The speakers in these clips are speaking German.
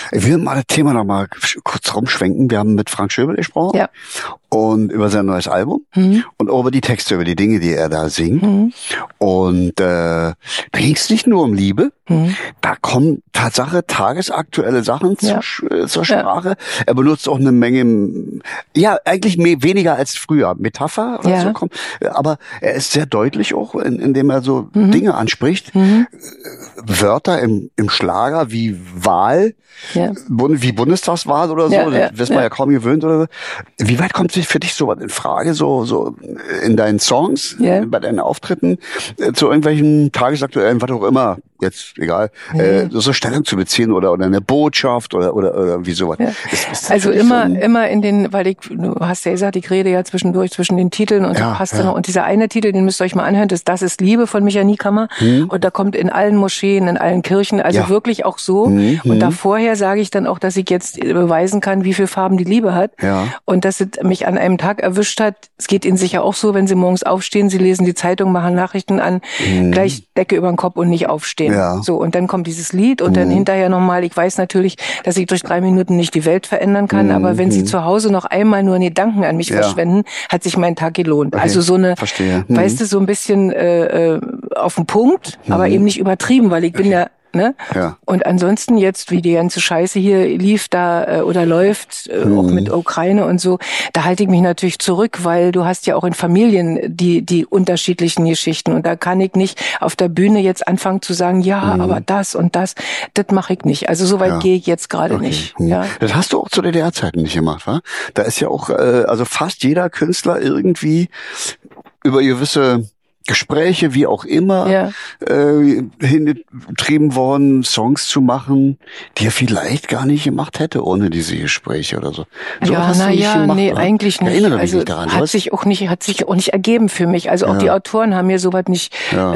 Ich will mal das Thema noch mal kurz rumschwenken. Wir haben mit Frank Schöbel gesprochen. Ja. Und über sein neues Album und auch über die Texte, über die Dinge, die er da singt. Und da ging es nicht nur um Liebe, da kommen Tatsache tagesaktuelle Sachen zur Sprache. Ja. Er benutzt auch eine Menge, eigentlich weniger als früher, Metapher oder so kommt. Aber er ist sehr deutlich auch, indem er so Dinge anspricht. Wörter im Schlager wie Wahl, wie Bundestagswahl oder so, das wissen wir ja kaum gewöhnt oder so. Wie weit kommt sich für dich sowas in Frage, so in deinen Songs, bei deinen Auftritten, zu irgendwelchen tagesaktuellen, was auch immer, jetzt egal, so Stellung zu beziehen oder eine Botschaft oder wie sowas? Ja. Ist also immer in den, weil du hast ja gesagt, ich rede ja zwischendurch zwischen den Titeln und da passt noch. Und dieser eine Titel, den müsst ihr euch mal anhören, das ist Liebe von Michael Niekammer. Und da kommt in allen Moscheen, in allen Kirchen, also wirklich auch so. Und da vorher sage ich dann auch, dass ich jetzt beweisen kann, wie viele Farben die Liebe hat. Ja. Und dass es mich an einem Tag erwischt hat. Es geht Ihnen sicher auch so, wenn Sie morgens aufstehen, Sie lesen die Zeitung, machen Nachrichten an, gleich Decke über den Kopf und nicht aufstehen. Ja. So, und dann kommt dieses Lied und dann hinterher nochmal, ich weiß natürlich, dass ich durch 3 Minuten nicht die Welt verändern kann, aber wenn Sie zu Hause noch einmal nur einen Gedanken an mich verschwenden, hat sich mein Tag gelohnt. Okay. Also so eine, weißt du, so ein bisschen auf den Punkt, aber eben nicht übertrieben, weil ich bin ja, ne? Ja. Und ansonsten jetzt, wie die ganze Scheiße hier lief da oder läuft, auch mit Ukraine und so, da halte ich mich natürlich zurück, weil du hast ja auch in Familien die unterschiedlichen Geschichten und da kann ich nicht auf der Bühne jetzt anfangen zu sagen, aber das und das mache ich nicht. Also so weit gehe ich jetzt gerade nicht. Ja. Das hast du auch zu DDR-Zeiten nicht gemacht, wa? Da ist ja auch, also fast jeder Künstler irgendwie über gewisse Gespräche, wie auch immer, hingetrieben worden, Songs zu machen, die er vielleicht gar nicht gemacht hätte ohne diese Gespräche oder so. So nee, eigentlich nicht. Erinnere mich also nicht daran. Hat sich auch nicht ergeben für mich. Also auch die Autoren haben mir sowas nicht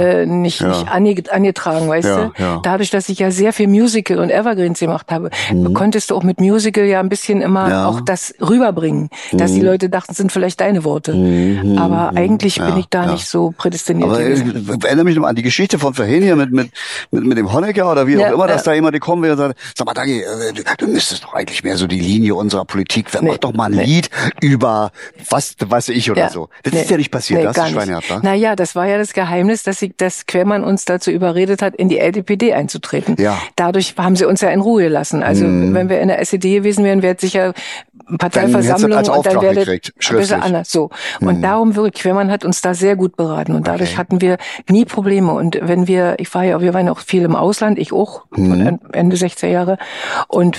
angetragen, weißt du? Ja. Dadurch, dass ich ja sehr viel Musical und Evergreens gemacht habe, konntest du auch mit Musical ja ein bisschen immer auch das rüberbringen, dass die Leute dachten, es sind vielleicht deine Worte. Aber eigentlich bin ich da nicht so prädestiniert. Aber ich erinnere mich noch an die Geschichte von vorhin hier mit dem Honecker oder wie auch immer, dass da jemand gekommen wäre und sagt, sag mal, Dagi, du müsstest doch eigentlich mehr so die Linie unserer Politik, mach doch mal ein Lied über was weiß ich oder so. Das ist ja nicht passiert, das ist Schweinehaft, wa? Naja, das war ja das Geheimnis, dass Quermann uns dazu überredet hat, in die LDPD einzutreten. Ja. Dadurch haben sie uns ja in Ruhe gelassen. Also wenn wir in der SED gewesen wären, wäre sicher Parteiversammlung und dann wäre das ein bisschen anders. So. Und darum wirklich, Quermann hat uns da sehr gut beraten und dadurch hatten wir nie Probleme. Und wenn wir waren auch viel im Ausland, ich auch, von Ende 60er Jahre. Und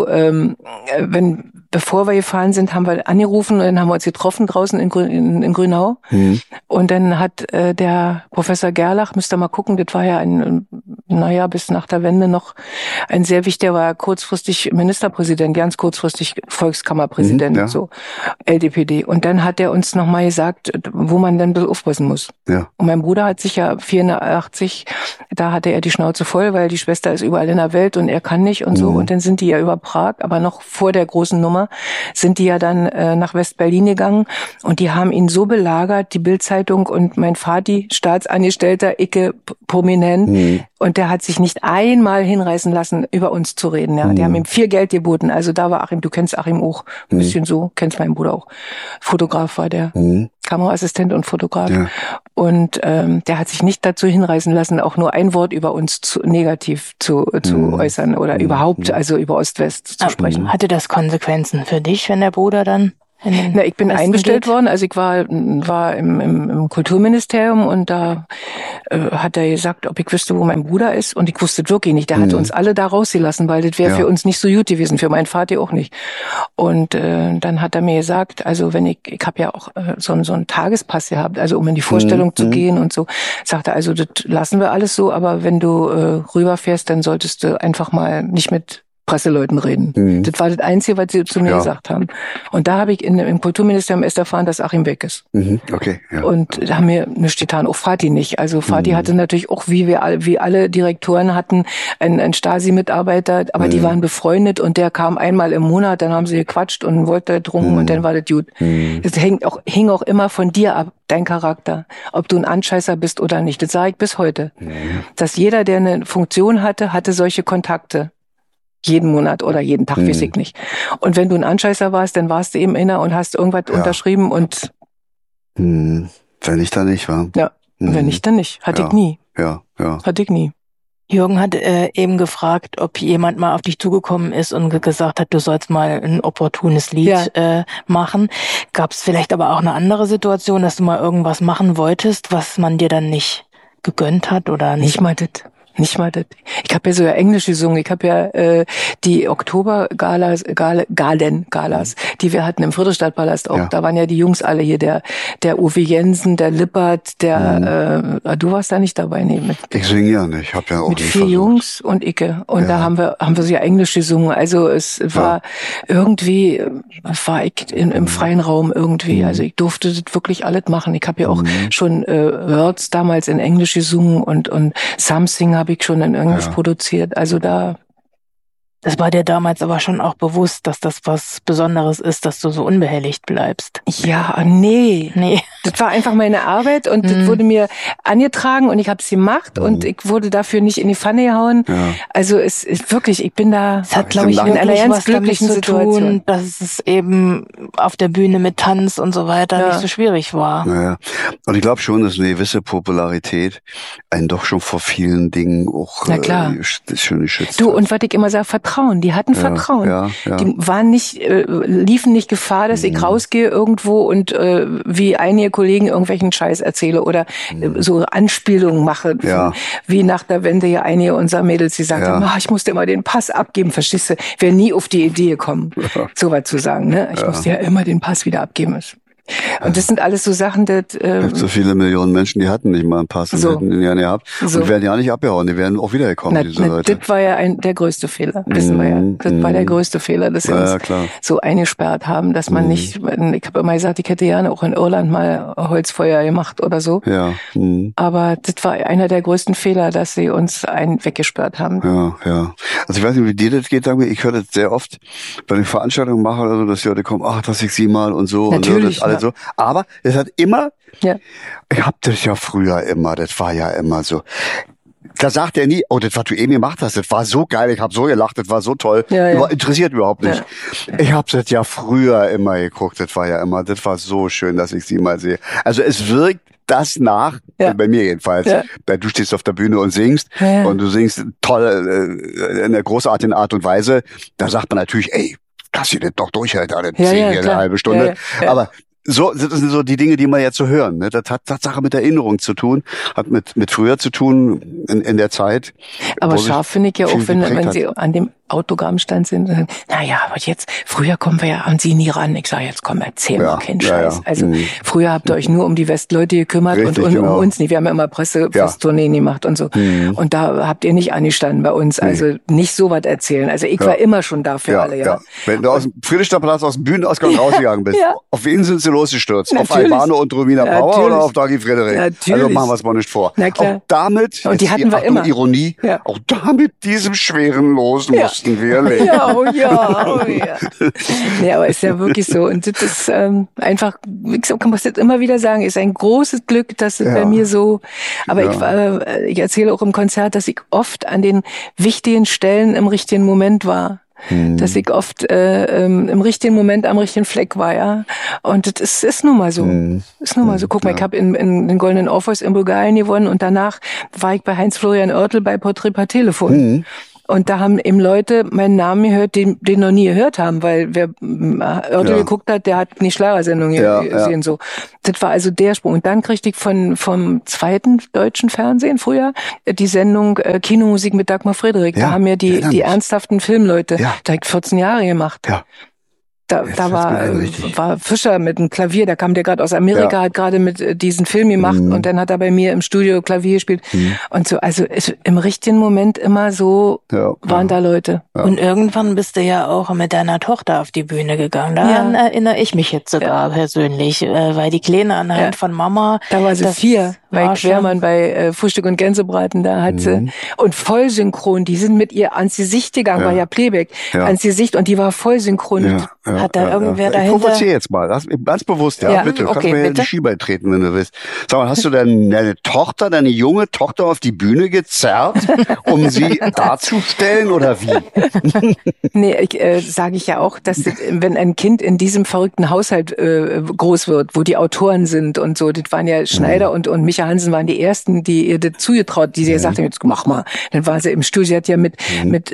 bevor wir gefahren sind, haben wir angerufen und dann haben wir uns getroffen draußen in Grünau. Und dann hat der Professor Gerlach, müsst ihr mal gucken, das war ja bis nach der Wende noch ein sehr wichtiger, war kurzfristig Ministerpräsident, ganz kurzfristig Volkskammerpräsident, so LDPD. Und dann hat er uns nochmal gesagt, wo man dann aufpassen muss. Ja. Und mein Bruder hat sich ja 84, da hatte er die Schnauze voll, weil die Schwester ist überall in der Welt und er kann nicht und so. Und dann sind die ja über Prag, aber noch vor der großen Nummer, sind die ja dann nach West-Berlin gegangen und die haben ihn so belagert, die Bild-Zeitung und mein Vati, Staatsangestellter, Icke, prominent, und der hat sich nicht einmal hinreißen lassen, über uns zu reden. Ja. Die haben ihm viel Geld geboten. Also da war Achim, du kennst Achim auch, ein bisschen so, kennst meinen Bruder auch. Fotograf war der, Kameraassistent und Fotograf. Ja. Und der hat sich nicht dazu hinreißen lassen, auch nur ein Wort über uns negativ zu äußern oder überhaupt, also über Ost-West zu sprechen. Hatte das Konsequenzen für dich, wenn der Bruder dann ich bin eingestellt worden, also ich war im Kulturministerium und da hat er gesagt, ob ich wüsste, wo mein Bruder ist und ich wusste wirklich nicht. Der hatte uns alle da rausgelassen, weil das wäre für uns nicht so gut gewesen, für meinen Vater auch nicht. Und dann hat er mir gesagt, also wenn ich habe ja auch so einen Tagespass gehabt, also um in die Vorstellung zu gehen und so, sagt er, also das lassen wir alles so, aber wenn du rüberfährst, dann solltest du einfach mal nicht mit Presseleuten reden. Das war das Einzige, was sie zu mir gesagt haben. Und da habe ich im Kulturministerium erst erfahren, dass Achim weg ist. Okay. Ja. Und da haben wir nichts getan, auch Vati nicht. Also Vati hatte natürlich auch, wie alle Direktoren hatten, einen Stasi-Mitarbeiter, aber die waren befreundet und der kam einmal im Monat, dann haben sie gequatscht und wollte getrunken und dann war das gut. Das hing auch immer von dir ab, dein Charakter, ob du ein Anscheißer bist oder nicht. Das sage ich bis heute. Dass jeder, der eine Funktion hatte solche Kontakte. jeden Monat oder jeden Tag, weiß ich nicht. Und wenn du ein Anscheißer warst, dann warst du eben inner und hast irgendwas unterschrieben und wenn ich da nicht war. Ja, wenn ich dann nicht. Hatte ich nie. Ja. Hatte ich nie. Jürgen hat eben gefragt, ob jemand mal auf dich zugekommen ist und gesagt hat, du sollst mal ein opportunes Lied machen. Gab es vielleicht aber auch eine andere Situation, dass du mal irgendwas machen wolltest, was man dir dann nicht gegönnt hat oder nicht? Nicht mal das. Ich habe ja sogar Englisch gesungen. Ich habe ja die Oktober-Galas, die wir hatten im Friedrichstadtpalast auch. Ja. Da waren ja die Jungs alle hier, der Uwe Jensen, der Lippert, du warst da nicht dabei, nee. Ich singe ja nicht, ich habe ja auch mit nicht 4 versucht. Jungs und Icke. Und da haben wir so ja Englisch gesungen. Also es war irgendwie, war ich im freien Raum irgendwie. Also ich durfte das wirklich alles machen. Ich habe ja auch schon Words damals in Englisch gesungen und Something habe ich schon in Englisch produziert. Also das war dir damals aber schon auch bewusst, dass das was Besonderes ist, dass du so unbehelligt bleibst. Ja, nee. Das war einfach meine Arbeit und das wurde mir angetragen und ich habe es gemacht und ich wurde dafür nicht in die Pfanne gehauen. Ja. Also es ist wirklich, ich bin da, glaube ich, in einer ganz glücklichen Situation. Dass es eben auf der Bühne mit Tanz und so weiter nicht so schwierig war. Naja. Und ich glaube schon, dass eine gewisse Popularität einen doch schon vor vielen Dingen auch schön schützt. Du, und was ich immer sage, Vertrauen. Die hatten Vertrauen. Ja. Die waren nicht, liefen nicht Gefahr, dass ich rausgehe irgendwo und wie einige Kollegen irgendwelchen Scheiß erzähle oder so Anspielungen mache. Ja. Wie nach der Wende ja einige unserer Mädels, die sagten, ich musste immer den Pass abgeben, verstehst du? Wäre nie auf die Idee gekommen, so was zu sagen. Ne? Ich musste ja immer den Pass wieder abgeben. Und das sind alles so Sachen, das... so viele Millionen Menschen, die hatten nicht mal einen Pass und hätten den ja nicht gehabt und werden ja nicht abgehauen, die werden auch wiedergekommen, diese Leute. Das war ja der größte Fehler, wissen wir ja. Das war der größte Fehler, dass sie uns so eingesperrt haben, dass man nicht... Ich habe immer gesagt, ich hätte gerne auch in Irland mal Holzfeuer gemacht oder so. Ja. Aber das war einer der größten Fehler, dass sie uns weggesperrt haben. Ja. Also ich weiß nicht, wie dir das geht, ich höre das sehr oft, wenn ich Veranstaltungen mache oder so, dass die Leute kommen, dass ich sie mal und so. Natürlich, und so. Aber es hat immer, ich hab das ja früher immer, das war ja immer so. Da sagt er nie, das, was du eben gemacht hast, das war so geil, ich habe so gelacht, das war so toll. Interessiert überhaupt nicht. Ja. Ich habe das ja früher immer geguckt, das war so schön, dass ich sie mal sehe. Also es wirkt das nach, bei mir jedenfalls. Ja. Du stehst auf der Bühne und singst und du singst toll, in einer großartigen Art und Weise. Da sagt man natürlich, ey, dass ihr das doch durchhält, alle eine halbe Stunde. Ja. Aber so, das sind so die Dinge, die man jetzt so hören. Ne? Das hat Sache mit Erinnerung zu tun, hat mit früher zu tun in der Zeit. Aber scharf finde ich ja auch, wenn sie an dem Autogrammstand sind und sagen, aber jetzt, früher kommen wir ja an sie nie ran. Ich sage, jetzt komm, erzähl mal keinen Scheiß. Also früher habt ihr euch nur um die Westleute gekümmert und um uns nicht. Wir haben ja immer Pressetourneen gemacht und so. Und da habt ihr nicht angestanden bei uns. Also nicht so was erzählen. Also ich war immer schon da für alle. Ja. Wenn du aus dem Friedrichstadtplatz, aus dem Bühnenausgang rausgegangen bist, auf wen sind sie losgestürzt? Natürlich. Auf Albano und Romina Power oder auf Dagi Frederik? Natürlich. Also machen wir es mal nicht vor. Na klar. Auch damit, und die hatten wir immer. Ironie, auch damit diesem schweren Los mussten wir leben. Nee, aber ist ja wirklich so. Und das ist einfach, man muss das immer wieder sagen, ist ein großes Glück, dass es bei mir so, aber ich erzähle auch im Konzert, dass ich oft an den wichtigen Stellen im richtigen Moment war. Dass ich oft im richtigen Moment am richtigen Fleck war, ja. Und das ist nun mal so. Ist nun mal so. Guck mal, ich habe in den Goldenen Orpheus in Bulgarien gewonnen und danach war ich bei Heinz-Florian Oertel bei Porträt per Telefon. Und da haben eben Leute meinen Namen gehört, den noch nie gehört haben, weil wer Oertel geguckt hat, der hat die Schlagersendung gesehen, so. Das war also der Sprung. Und dann kriegte ich vom zweiten deutschen Fernsehen früher die Sendung Kinomusik mit Dagmar Frederik. Da haben mir die ernsthaften Filmleute, da hab ich 14 Jahre gemacht. Ja. Da war Fischer mit einem Klavier, der kam der gerade aus Amerika, hat gerade mit diesen Film gemacht und dann hat er bei mir im Studio Klavier gespielt und so, also im richtigen Moment immer so waren da Leute. Ja. Und irgendwann bist du ja auch mit deiner Tochter auf die Bühne gegangen. Daran erinnere ich mich jetzt sogar persönlich, weil die Kleine anhand von Mama... Da war sie 4. Bei Quermann, bei Frühstück und Gänsebraten, da hat sie, und voll synchron, die sind mit ihr ans Gesicht gegangen, war ja Playback, ans Gesicht, und die war voll synchron. Hat da irgendwer dahinter? Ich provoziere jetzt mal, ganz bewusst, bitte, kannst mir in die Schiebe treten, wenn du willst. Sag mal, hast du denn deine junge Tochter auf die Bühne gezerrt, um sie darzustellen, oder wie? Nee, sage ich ja auch, dass wenn ein Kind in diesem verrückten Haushalt groß wird, wo die Autoren sind und so, das waren ja Schneider und Micha Hansen waren die ersten, die ihr das zugetraut, die sie gesagt haben, jetzt mach mal. Dann war sie im Studio, sie hat ja mit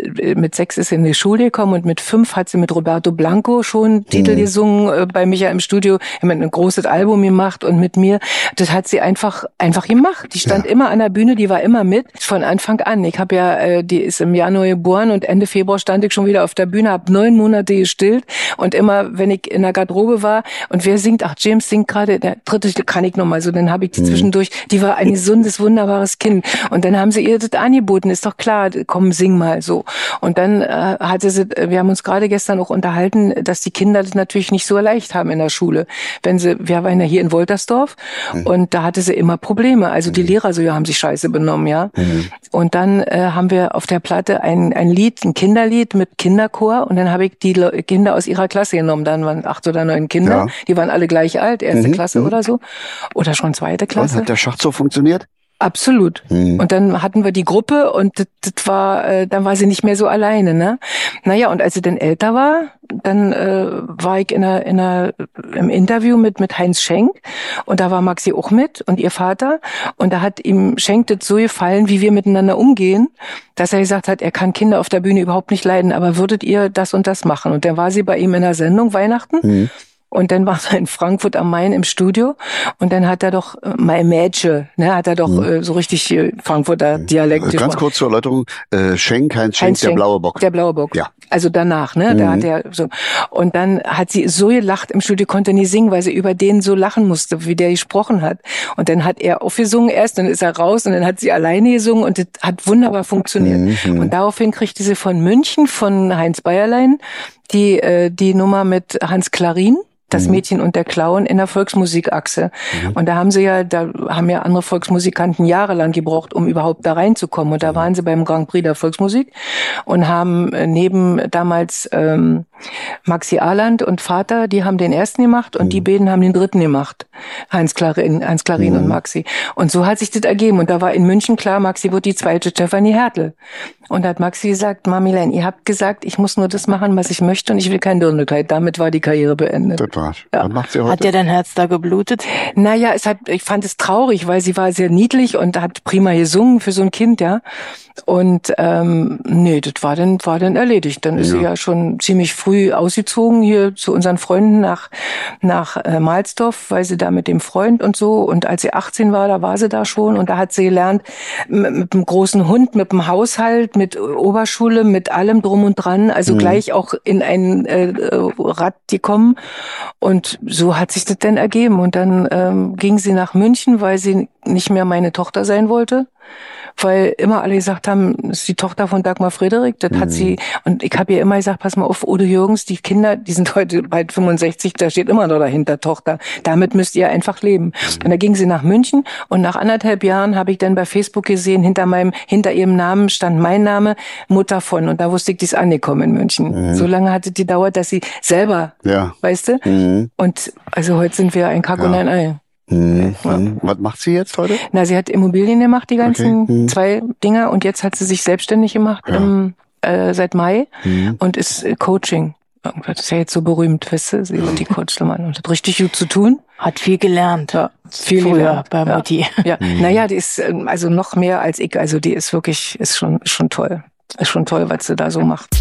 6 ist sie in die Schule gekommen und mit 5 hat sie mit Roberto Blanco schon Titel gesungen bei Micha im Studio, immer ein großes Album gemacht und mit mir. Das hat sie einfach gemacht. Die stand immer an der Bühne, die war immer mit von Anfang an. Ich habe ja, die ist im Januar geboren und Ende Februar stand ich schon wieder auf der Bühne, habe 9 Monate gestillt und immer, wenn ich in der Garderobe war und wer singt, ach James singt gerade, der dritte kann ich noch mal so, dann habe ich die zwischendurch, die war ein gesundes, wunderbares Kind und dann haben sie ihr das angeboten, ist doch klar, komm, sing mal so. Und dann hatte sie, wir haben uns gerade gestern auch unterhalten, dass die Kinder das natürlich nicht so leicht haben in der Schule. Wir waren ja hier in Woltersdorf und da hatte sie immer Probleme. Also die Lehrer so, haben sich scheiße benommen, ja. Und dann haben wir auf der Platte ein Lied, ein Kinderlied mit Kinderchor und dann habe ich die Kinder aus ihrer Klasse genommen. Dann waren 8 oder 9 Kinder, die waren alle gleich alt, 1. Klasse oder so. Oder schon 2. Klasse. Und hat der Schachzug funktioniert? Absolut. Und dann hatten wir die Gruppe und das war, dann war sie nicht mehr so alleine, ne? Naja, und als sie dann älter war, dann war ich im Interview mit Heinz Schenk und da war Maxi auch mit und ihr Vater und da hat ihm Schenk das so gefallen, wie wir miteinander umgehen, dass er gesagt hat, er kann Kinder auf der Bühne überhaupt nicht leiden, aber würdet ihr das und das machen? Und dann war sie bei ihm in der Sendung Weihnachten. Und dann war er in Frankfurt am Main im Studio und dann hat er doch mein Mädchen, ne, hat er doch so richtig Frankfurter Dialekt gesprochen. Ganz kurz zur Erläuterung, Heinz Schenk, der blaue Bock. Der blaue Bock. Ja. Also danach, ne, da hat er so. Und dann hat sie so gelacht im Studio, konnte nie singen, weil sie über den so lachen musste, wie der gesprochen hat. Und dann hat er aufgesungen erst, dann ist er raus und dann hat sie alleine gesungen und das hat wunderbar funktioniert. Und daraufhin kriegte sie von München, von Heinz Bayerlein, die Nummer mit Hans Klarin. Das Mädchen und der Clown in der Volksmusikachse. Und da haben ja andere Volksmusikanten jahrelang gebraucht, um überhaupt da reinzukommen. Und da waren sie beim Grand Prix der Volksmusik und haben neben damals Maxi Ahland und Vater, die haben den ersten gemacht und die beiden haben den dritten gemacht. Heinz Klarin und Maxi. Und so hat sich das ergeben. Und da war in München klar, Maxi wird die zweite Stefanie Hertel. Und da hat Maxi gesagt, Mamilein, ihr habt gesagt, ich muss nur das machen, was ich möchte und ich will kein Dirndlkleid. Damit war die Karriere beendet. Das war's. Ja. Was macht sie heute? Hat dir dein Herz da geblutet? Naja, ich fand es traurig, weil sie war sehr niedlich und hat prima gesungen für so ein Kind, ja. Und nee, das war dann erledigt. Dann ist sie ja schon ziemlich früh ausgezogen hier zu unseren Freunden nach Mahlsdorf, weil sie da mit dem Freund und so. Und als sie 18 war, da war sie da schon und da hat sie gelernt mit einem großen Hund, mit dem Haushalt, mit Oberschule, mit allem drum und dran. Also gleich auch in ein Rad gekommen. Und so hat sich das dann ergeben. Und dann ging sie nach München, weil sie nicht mehr meine Tochter sein wollte. Weil immer alle gesagt haben, das ist die Tochter von Dagmar Frederik, das hat sie, und ich habe ihr immer gesagt, pass mal auf, Udo Jürgens, die Kinder, die sind heute bald 65, da steht immer noch dahinter Tochter, damit müsst ihr einfach leben. Und da ging sie nach München und nach 1,5 Jahren habe ich dann bei Facebook gesehen, hinter ihrem Namen stand mein Name, Mutter von, und da wusste ich, die ist angekommen in München. So lange hatte die gedauert, dass sie selber, weißt du, und also heute sind wir ein Kack und ein Ei. Was macht sie jetzt heute? Na, sie hat Immobilien gemacht, die ganzen 2 Dinger, und jetzt hat sie sich selbstständig gemacht seit Mai und ist Coaching. Das ist ja jetzt so berühmt, weißt du, sie wird die Coachlemann und hat richtig gut zu tun. Hat viel gelernt. Ja, viel früher bei Mutti. Ja. Naja, die ist also noch mehr als ich, also die ist wirklich, ist schon toll. Ist schon toll, was sie da so macht.